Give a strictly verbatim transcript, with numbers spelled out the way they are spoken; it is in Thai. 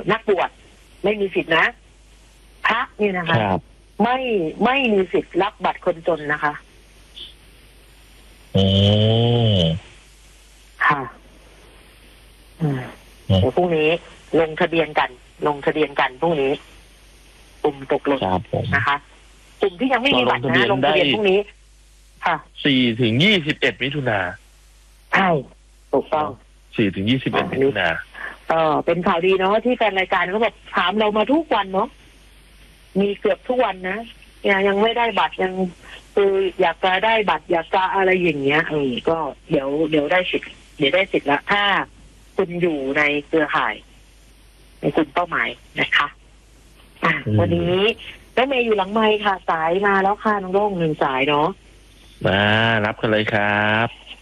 นักบวชไม่มีสิทธินะพระเนี่ยนะคะไม่ไม่มีสิทธิ์รับบัตรคนจนนะคะอืมค่ะอืมเดี๋ยวพรุ่งนี้ลงทะเบียนกันลงทะเบียนกันพรุ่งนี้กลุ่มตกหล่นนะคะกลุ่มที่ยังไม่มีบัตรนะลงทะเบียนพรุ่งนี้ค่ะสี่ถึงยี่สิบเอ็ดมิถุนาใช่ถูกต้องสี่ถึงยี่สิบเอ็ดมิถุนาเออเป็นข่าวดีเนาะที่แฟนรายการเขาแบบถามเรามาทุกวันเนาะมีเกือบทุกวันนะยังยังไม่ได้บัตรยังคืออยากจะได้บัตรอยากจะอะไรอย่างเงี้ยเออก็เดี๋ยวเดี๋ยวได้สิทธิ์เดี๋ยวได้สิทธิ์ละถ้าคุณอยู่ในเครือข่ายในกลุ่มเป้าหมายนะคะอ่ะวันนี้แล้วเมย์อยู่หลังไมค์ค่ะสายมาแล้วค่ะน้องโด่งหนึ่งสายเนาะมารับกันเลยครับ